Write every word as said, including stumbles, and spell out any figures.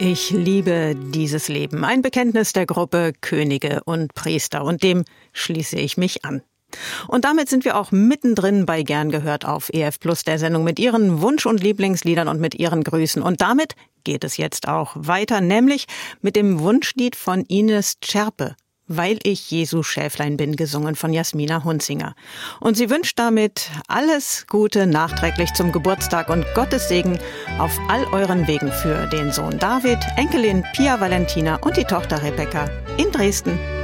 Ich liebe dieses Leben. Ein Bekenntnis der Gruppe Könige und Priester. Und dem schließe ich mich an. Und damit sind wir auch mittendrin bei Gern gehört auf E F Plus, der Sendung mit Ihren Wunsch- und Lieblingsliedern und mit Ihren Grüßen. Und damit geht es jetzt auch weiter, nämlich mit dem Wunschlied von Ines Zscherpe. Weil ich Jesu Schäflein bin, gesungen von Jasmina Hunzinger. Und sie wünscht damit alles Gute nachträglich zum Geburtstag und Gottes Segen auf all euren Wegen für den Sohn David, Enkelin Pia Valentina und die Tochter Rebecca in Dresden.